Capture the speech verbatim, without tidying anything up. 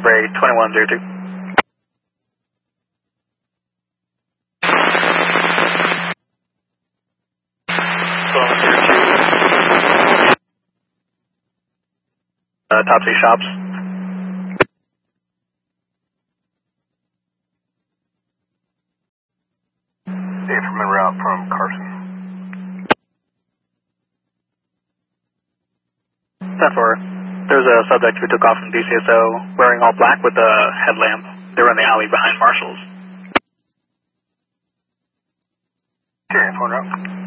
Bray twenty-one zero two. Uh, Topsy Shops. Dave from en route from Carson. ten four. There's a subject who took off from D C S O wearing all black with a headlamp. They were in the alley behind Marshall's. Okay, phone route.